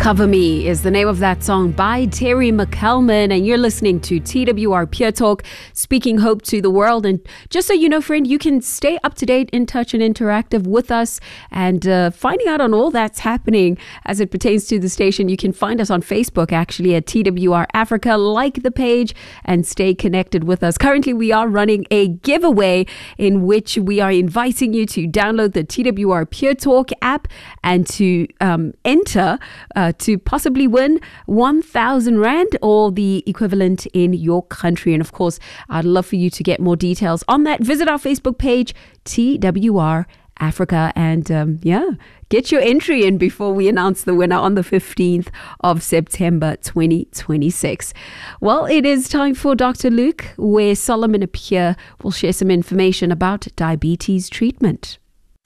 Cover Me is the name of that song by Terry McCalman, and you're listening to TWR Pure Talk, speaking hope to the world. And just so you know, friend, you can stay up to date, in touch and interactive with us, and finding out on all that's happening as it pertains to the station. You can find us on Facebook, actually, at TWR Africa. Like the page and stay connected with us. Currently, we are running a giveaway in which we are inviting you to download the TWR Pure Talk app and to enter to possibly win 1,000 Rand or the equivalent in your country. And of course, I'd love for you to get more details on that. Visit our Facebook page, TWR Africa, and get your entry in before we announce the winner on the 15th of September 2026. Well, it is time for Dr. Luke, where Solomon Appiah will share some information about diabetes treatment.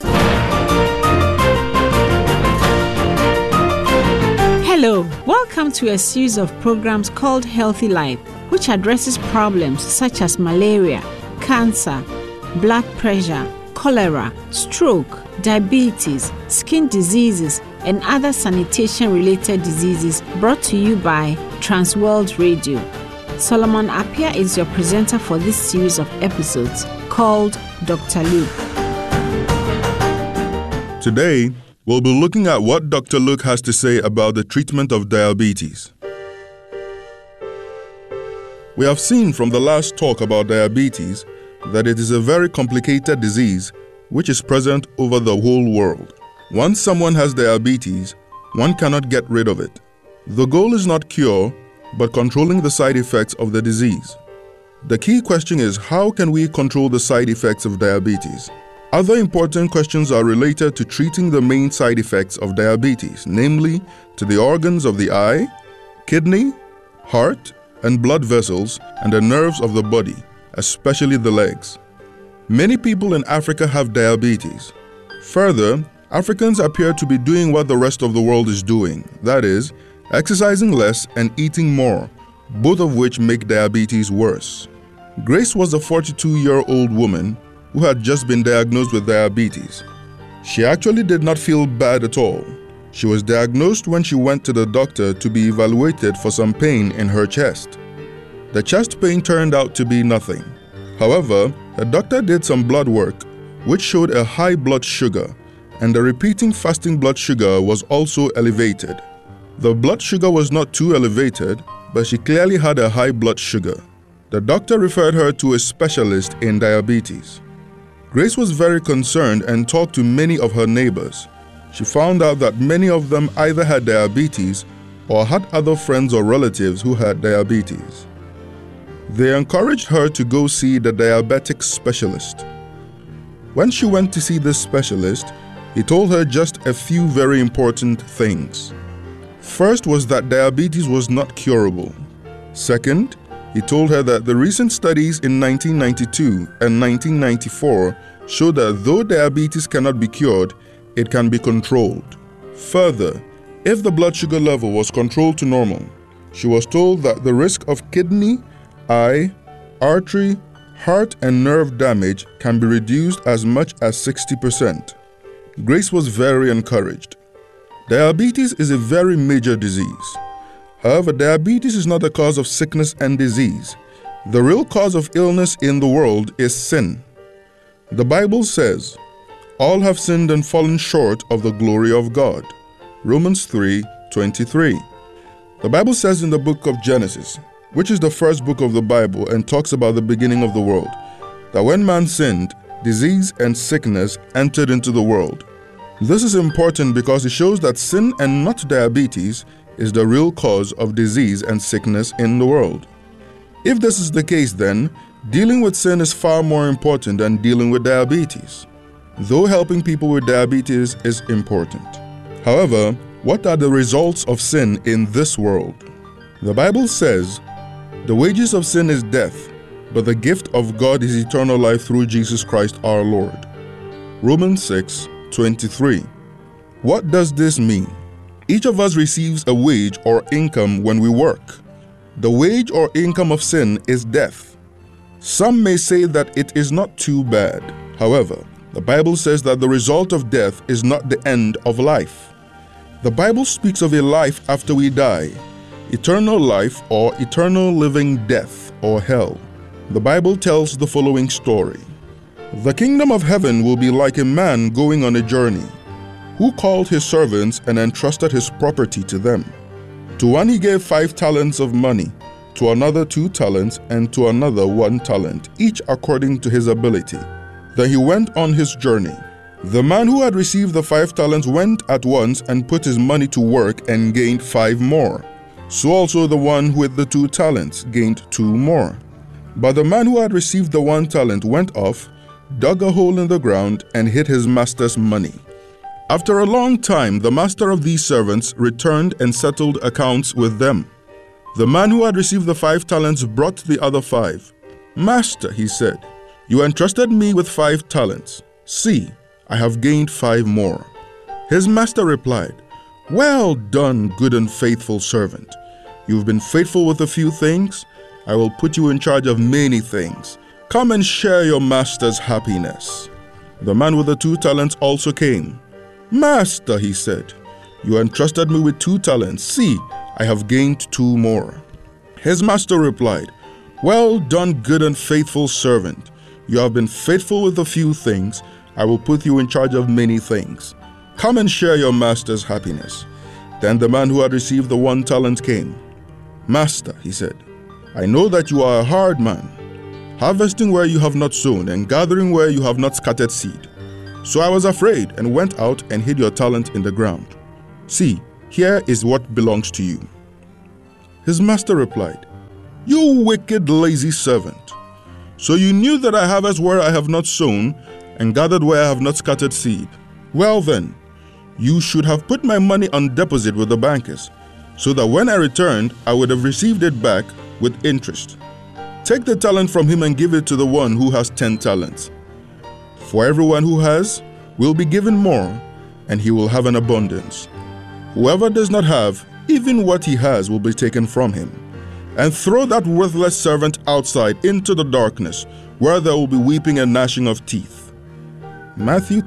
Hello, welcome to a series of programs called Healthy Life, which addresses problems such as malaria, cancer, blood pressure, cholera, stroke, diabetes, skin diseases, and other sanitation-related diseases, brought to you by Transworld Radio. Solomon Appiah is your presenter for this series of episodes called Dr. Luke. Today, we'll be looking at what Dr. Luke has to say about the treatment of diabetes. We have seen from the last talk about diabetes that it is a very complicated disease which is present over the whole world. Once someone has diabetes, one cannot get rid of it. The goal is not cure, but controlling the side effects of the disease. The key question is, how can we control the side effects of diabetes? Other important questions are related to treating the main side effects of diabetes, namely to the organs of the eye, kidney, heart, and blood vessels, and the nerves of the body, especially the legs. Many people in Africa have diabetes. Further, Africans appear to be doing what the rest of the world is doing, that is, exercising less and eating more, both of which make diabetes worse. Grace was a 42-year-old woman who had just been diagnosed with diabetes. She actually did not feel bad at all. She was diagnosed when she went to the doctor to be evaluated for some pain in her chest. The chest pain turned out to be nothing. However, the doctor did some blood work, which showed a high blood sugar, and the repeating fasting blood sugar was also elevated. The blood sugar was not too elevated, but she clearly had a high blood sugar. The doctor referred her to a specialist in diabetes. Grace was very concerned and talked to many of her neighbors. She found out that many of them either had diabetes or had other friends or relatives who had diabetes. They encouraged her to go see the diabetic specialist. When she went to see this specialist, he told her just a few very important things. First was that diabetes was not curable. Second, he told her that the recent studies in 1992 and 1994 showed that though diabetes cannot be cured, it can be controlled. Further, if the blood sugar level was controlled to normal, she was told that the risk of kidney, eye, artery, heart, and nerve damage can be reduced as much as 60%. Grace was very encouraged. Diabetes is a very major disease. However, diabetes is not the cause of sickness and disease. The real cause of illness in the world is sin. The Bible says, "All have sinned and fallen short of the glory of God." Romans 3:23. The Bible says in the book of Genesis, which is the first book of the Bible and talks about the beginning of the world, that when man sinned, disease and sickness entered into the world. This is important because it shows that sin and not diabetes is the real cause of disease and sickness in the world. If this is the case, then dealing with sin is far more important than dealing with diabetes, though helping people with diabetes is important. However, what are the results of sin in this world? The Bible says, "The wages of sin is death, but the gift of God is eternal life through Jesus Christ our Lord." Romans 6:23. What does this mean? Each of us receives a wage or income when we work. The wage or income of sin is death. Some may say that it is not too bad. However, the Bible says that the result of death is not the end of life. The Bible speaks of a life after we die, eternal life or eternal living death or hell. The Bible tells the following story. The kingdom of heaven will be like a man going on a journey, who called his servants and entrusted his property to them. To one he gave 5 talents of money, to another 2 talents, and to another 1 talent, each according to his ability. Then he went on his journey. The man who had received the 5 talents went at once and put his money to work and gained 5 more. So also the one with the 2 talents gained 2 more. But the man who had received the 1 talent went off, dug a hole in the ground, and hid his master's money. After a long time, the master of these servants returned and settled accounts with them. The man who had received the 5 talents brought the other 5. "Master," he said, "you entrusted me with 5 talents. See, I have gained 5 more." His master replied, "Well done, good and faithful servant. You've been faithful with a few things. I will put you in charge of many things. Come and share your master's happiness." The man with the 2 talents also came. "Master," he said, "you entrusted me with 2 talents. See, I have gained 2 more." His master replied, "Well done, good and faithful servant. You have been faithful with a few things. I will put you in charge of many things. Come and share your master's happiness." Then the man who had received the 1 talent came. "Master," he said, "I know that you are a hard man, harvesting where you have not sown and gathering where you have not scattered seed. So I was afraid and went out and hid your talent in the ground. See, here is what belongs to you." His master replied, "You wicked, lazy servant. So you knew that I harvest where I have not sown and gathered where I have not scattered seed. Well then, you should have put my money on deposit with the bankers, so that when I returned, I would have received it back with interest. Take the talent from him and give it to the one who has 10 talents. For everyone who has will be given more, and he will have an abundance. Whoever does not have, even what he has will be taken from him. And throw that worthless servant outside into the darkness, where there will be weeping and gnashing of teeth." Matthew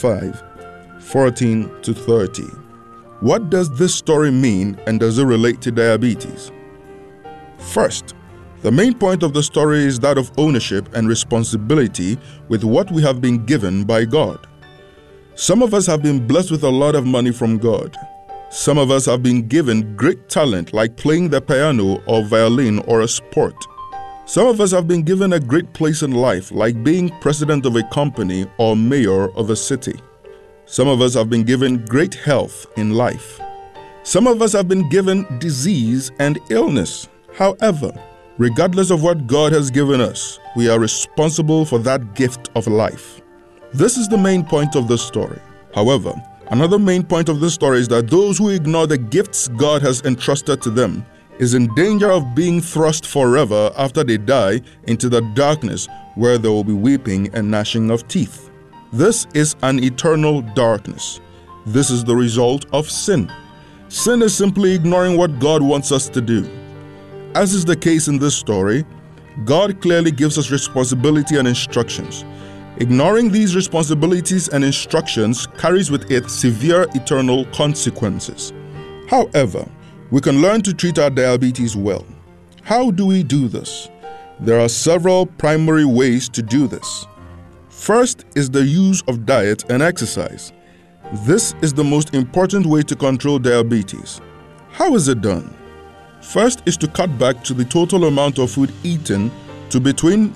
25:14-30. What does this story mean, and does it relate to diabetes? First, the main point of the story is that of ownership and responsibility with what we have been given by God. Some of us have been blessed with a lot of money from God. Some of us have been given great talent like playing the piano or violin or a sport. Some of us have been given a great place in life like being president of a company or mayor of a city. Some of us have been given great health in life. Some of us have been given disease and illness. However, regardless of what God has given us, we are responsible for that gift of life. This is the main point of the story. However, another main point of this story is that those who ignore the gifts God has entrusted to them is in danger of being thrust forever after they die into the darkness where there will be weeping and gnashing of teeth. This is an eternal darkness. This is the result of sin. Sin is simply ignoring what God wants us to do. As is the case in this story, God clearly gives us responsibility and instructions. Ignoring these responsibilities and instructions carries with it severe eternal consequences. However, we can learn to treat our diabetes well. How do we do this? There are several primary ways to do this. First is the use of diet and exercise. This is the most important way to control diabetes. How is it done? First is to cut back to the total amount of food eaten to between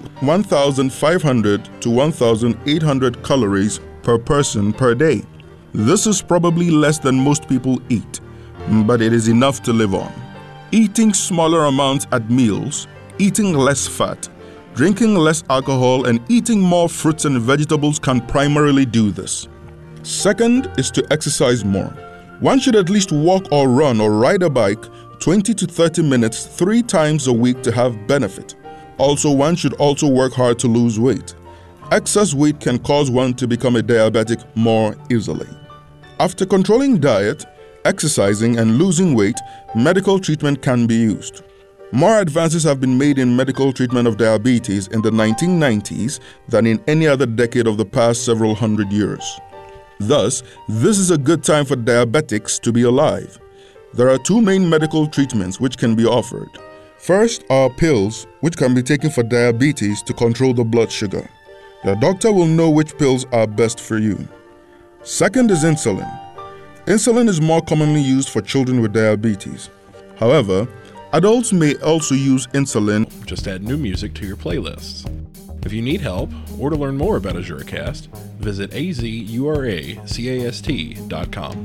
1,500 to 1,800 calories per person per day. This is probably less than most people eat, but it is enough to live on. Eating smaller amounts at meals, eating less fat, drinking less alcohol, and eating more fruits and vegetables can primarily do this. Second is to exercise more. One should at least walk or run or ride a bike 20 to 30 minutes 3 times a week to have benefit. Also, one should also work hard to lose weight. Excess weight can cause one to become a diabetic more easily. After controlling diet, exercising, and losing weight, medical treatment can be used. More advances have been made in medical treatment of diabetes in the 1990s than in any other decade of the past several hundred years. Thus, this is a good time for diabetics to be alive. There are two main medical treatments which can be offered. First are pills, which can be taken for diabetes to control the blood sugar. Your doctor will know which pills are best for you. Second is insulin. Insulin is more commonly used for children with diabetes. However, adults may also use insulin. Just add new music to your playlists. If you need help or to learn more about AzuraCast, visit azuracast.com.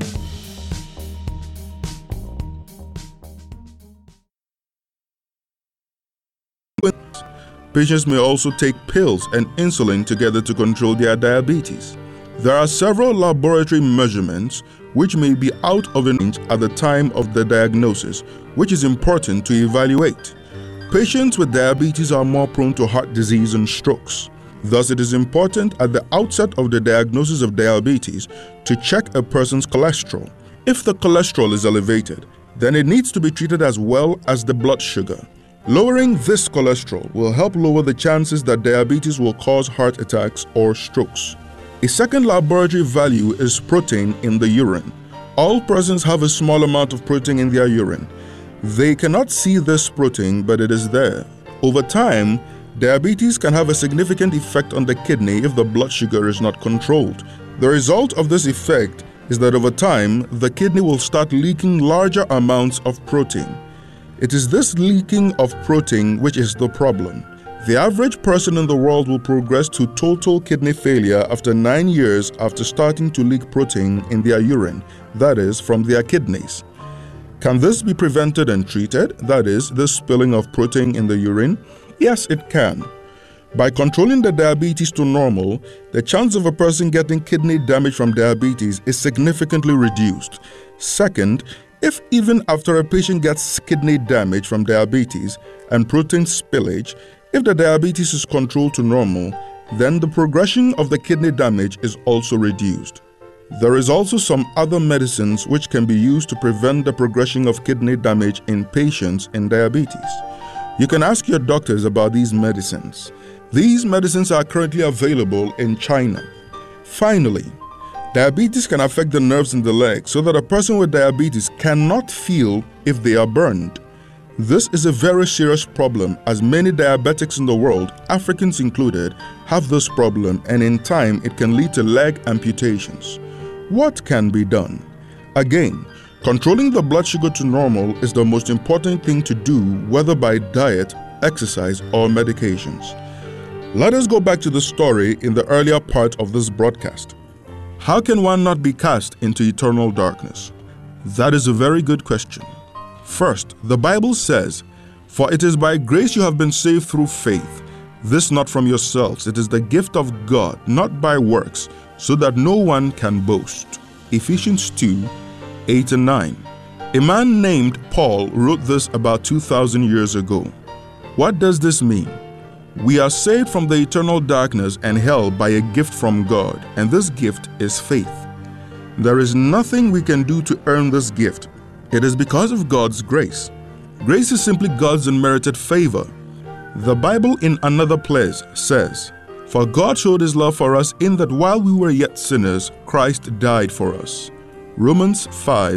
Patients may also take pills and insulin together to control their diabetes. There are several laboratory measurements which may be out of range at the time of the diagnosis, which is important to evaluate. Patients with diabetes are more prone to heart disease and strokes. Thus, it is important at the outset of the diagnosis of diabetes to check a person's cholesterol. If the cholesterol is elevated, then it needs to be treated as well as the blood sugar. Lowering this cholesterol will help lower the chances that diabetes will cause heart attacks or strokes. A second laboratory value is protein in the urine. All persons have a small amount of protein in their urine. They cannot see this protein, but it is there. Over time, diabetes can have a significant effect on the kidney if the blood sugar is not controlled. The result of this effect is that over time, the kidney will start leaking larger amounts of protein. It is this leaking of protein which is the problem. The average person in the world will progress to total kidney failure after 9 years after starting to leak protein in their urine, that is, from their kidneys. Can this be prevented and treated, that is, the spilling of protein in the urine? Yes, it can. By controlling the diabetes to normal, the chance of a person getting kidney damage from diabetes is significantly reduced. Second, if even after a patient gets kidney damage from diabetes and protein spillage, if the diabetes is controlled to normal, then the progression of the kidney damage is also reduced. There is also some other medicines which can be used to prevent the progression of kidney damage in patients in diabetes. You can ask your doctors about these medicines. These medicines are currently available in China. Finally, diabetes can affect the nerves in the leg so that a person with diabetes cannot feel if they are burned. This is a very serious problem as many diabetics in the world, Africans included, have this problem, and in time it can lead to leg amputations. What can be done? Again, controlling the blood sugar to normal is the most important thing to do, whether by diet, exercise, or medications. Let us go back to the story in the earlier part of this broadcast. How can one not be cast into eternal darkness? That is a very good question. First, the Bible says, "For it is by grace you have been saved through faith. This not from yourselves, it is the gift of God, not by works, so that no one can boast." Ephesians 2:8-9. A man named Paul wrote this about 2,000 years ago. What does this mean? We are saved from the eternal darkness and hell by a gift from God, and this gift is faith. There is nothing we can do to earn this gift. It is because of God's grace. Grace is simply God's unmerited favor. The Bible in another place says, "For God showed his love for us in that while we were yet sinners, Christ died for us." Romans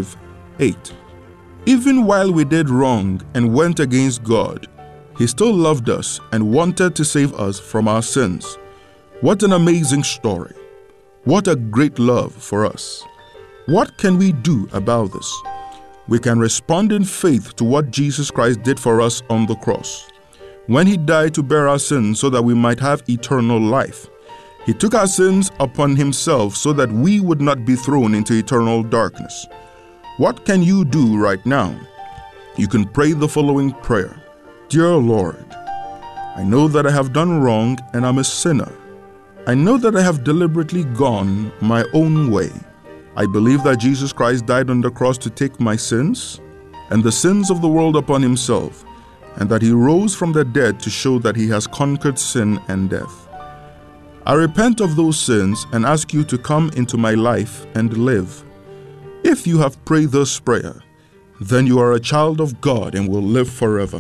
5:8. Even while we did wrong and went against God, he still loved us and wanted to save us from our sins. What an amazing story. What a great love for us. What can we do about this? We can respond in faith to what Jesus Christ did for us on the cross. When he died to bear our sins so that we might have eternal life, he took our sins upon himself so that we would not be thrown into eternal darkness. What can you do right now? You can pray the following prayer. Dear Lord, I know that I have done wrong and I'm a sinner. I know that I have deliberately gone my own way. I believe that Jesus Christ died on the cross to take my sins and the sins of the world upon himself, and that he rose from the dead to show that he has conquered sin and death. I repent of those sins and ask you to come into my life and live. If you have prayed this prayer, then you are a child of God and will live forever.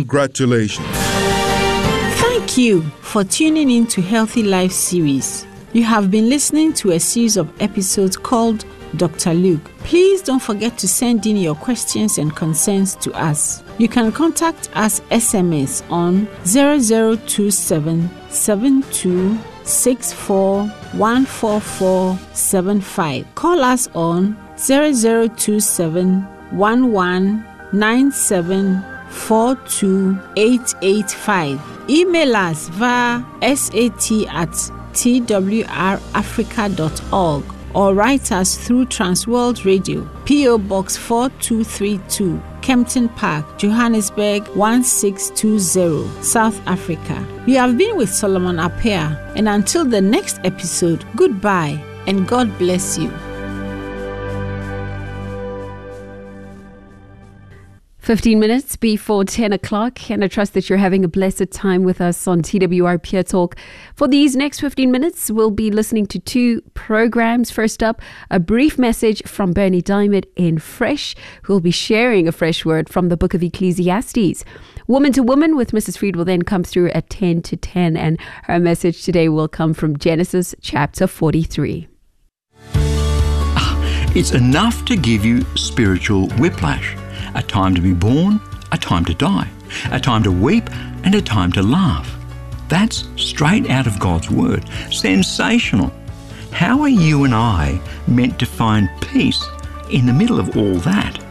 Congratulations. Thank you for tuning in to Healthy Life series. You have been listening to a series of episodes called Dr. Luke. Please don't forget to send in your questions and concerns to us. You can contact us SMS on 0027 7264 14475. Call us on 0027 1197428885. Email us via sat@twrafrica.org or write us through Transworld Radio, P.O. Box 4232, Kempton Park, Johannesburg 1620, South Africa. You have been with Solomon Appiah, and until the next episode, goodbye and God bless you. 15 minutes before 10 o'clock, and I trust that you're having a blessed time with us on TWR Pure Talk. For these next 15 minutes, we'll be listening to two programs. First up, a brief message from Bernie Diamond in Fresh, who will be sharing a fresh word from the book of Ecclesiastes. Woman to Woman with Mrs. Freed will then come through at 10 to 10, and her message today will come from Genesis chapter 43. It's enough to give you spiritual whiplash. A time to be born, a time to die, a time to weep, and a time to laugh. That's straight out of God's Word. Sensational. How are you and I meant to find peace in the middle of all that?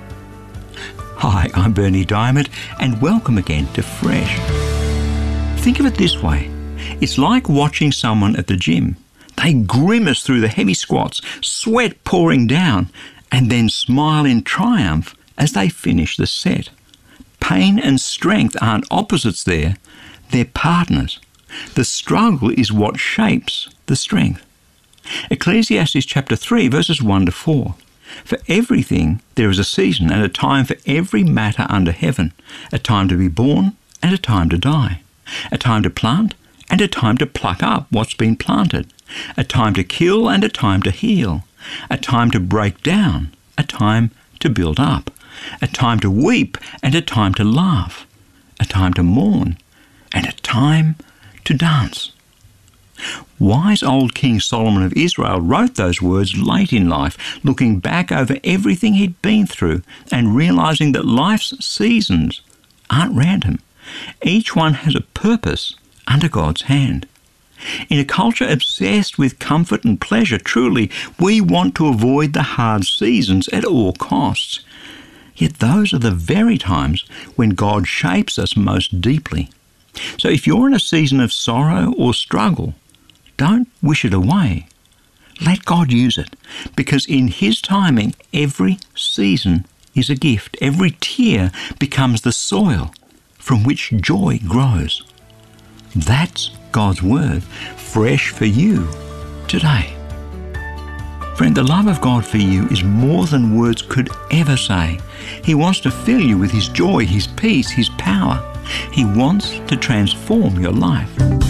Hi, I'm Bernie Diamond, and welcome again to Fresh. Think of it this way. It's like watching someone at the gym. They grimace through the heavy squats, sweat pouring down, and then smile in triumph as they finish the set. Pain and strength aren't opposites there, they're partners. The struggle is what shapes the strength. Ecclesiastes chapter 3 verses 1 to 4. For everything there is a season and a time for every matter under heaven, a time to be born and a time to die, a time to plant and a time to pluck up what's been planted, a time to kill and a time to heal, a time to break down, a time to build up, a time to weep and a time to laugh, a time to mourn and a time to dance. Wise old King Solomon of Israel wrote those words late in life, looking back over everything he'd been through and realizing that life's seasons aren't random. Each one has a purpose under God's hand. In a culture obsessed with comfort and pleasure, truly, we want to avoid the hard seasons at all costs. Yet those are the very times when God shapes us most deeply. So if you're in a season of sorrow or struggle, don't wish it away. Let God use it, because in His timing, every season is a gift. Every tear becomes the soil from which joy grows. That's God's Word, fresh for you today. Friend, the love of God for you is more than words could ever say. He wants to fill you with His joy, His peace, His power. He wants to transform your life.